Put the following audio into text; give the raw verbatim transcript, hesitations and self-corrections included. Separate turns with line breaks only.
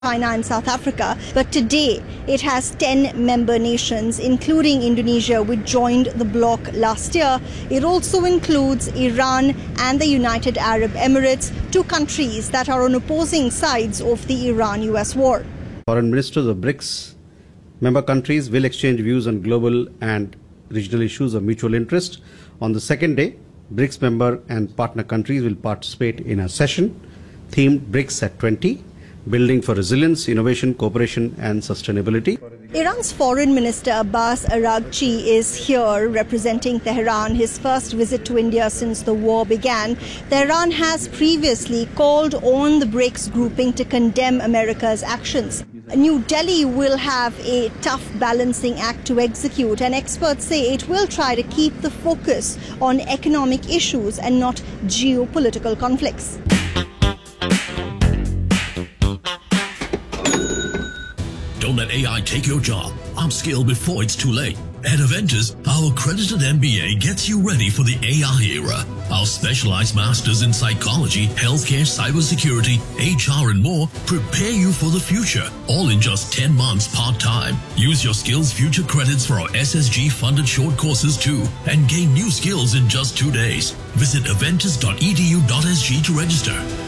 China and South Africa, but today it has ten member nations, including Indonesia, which joined the bloc last year. It also includes Iran and the United Arab Emirates, two countries that are on opposing sides of the Iran-U S war.
Foreign ministers of BRICS member countries will exchange views on global and regional issues of mutual interest. On the second day, BRICS member and partner countries will participate in a session themed BRICS at twenty. Building for Resilience, Innovation, Cooperation and Sustainability.
Iran's Foreign Minister Abbas Araghchi is here representing Tehran, his first visit to India since the war began. Tehran has previously called on the BRICS grouping to condemn America's actions. New Delhi will have a tough balancing act to execute, and experts say it will try to keep the focus on economic issues and not geopolitical conflicts.
Don't let A I take your job. Upskill before it's too late. At Aventus, our accredited M B A gets you ready for the A I era. Our specialized masters in psychology, healthcare, cybersecurity, H R and more prepare you for the future, all in just ten months part-time. Use your Skills Future credits for our S S G-funded short courses too, and gain new skills in just two days. Visit aventus dot e d u dot s g to register.